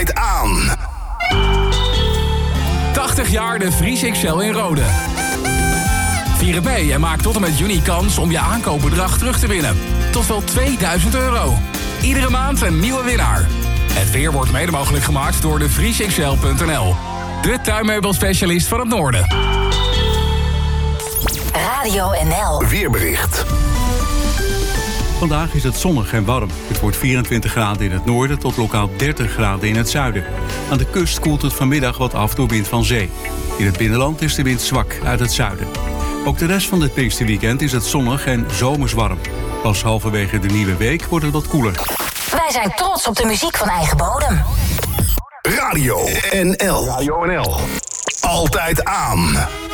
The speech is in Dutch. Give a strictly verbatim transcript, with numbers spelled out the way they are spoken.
Altijd aan. tachtig jaar de Vries X L in Rode. Vier het mee en maak tot en met juni kans om je aankoopbedrag terug te winnen. Tot wel tweeduizend euro. Iedere maand een nieuwe winnaar. Het weer wordt mede mogelijk gemaakt door de vries x l punt n l. De tuinmeubelspecialist van het Noorden. Radio N L. Weerbericht. Vandaag is het zonnig en warm. Het wordt vierentwintig graden in het noorden tot lokaal dertig graden in het zuiden. Aan de kust koelt het vanmiddag wat af door wind van zee. In het binnenland is de wind zwak uit het zuiden. Ook de rest van dit Pinksterweekend is het zonnig en zomers warm. Pas halverwege de nieuwe week wordt het wat koeler. Wij zijn trots op de muziek van eigen bodem. Radio N L. Radio N L. Altijd aan.